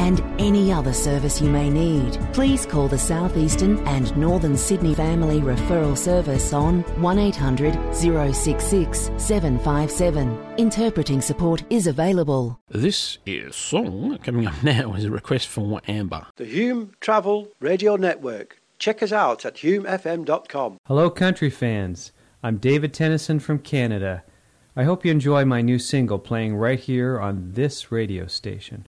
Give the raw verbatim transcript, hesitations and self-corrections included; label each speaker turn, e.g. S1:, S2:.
S1: and any other service you may need. Please call the South Eastern and Northern Sydney Family Referral Service on one eight hundred, oh six six, seven five seven. Interpreting support is available.
S2: This is song coming up now is a request from Amber.
S3: The Hume Travel Radio Network. Check us out at hume f m dot com.
S4: Hello, country fans. I'm David Tennyson from Canada. I hope you enjoy my new single playing right here on this radio station.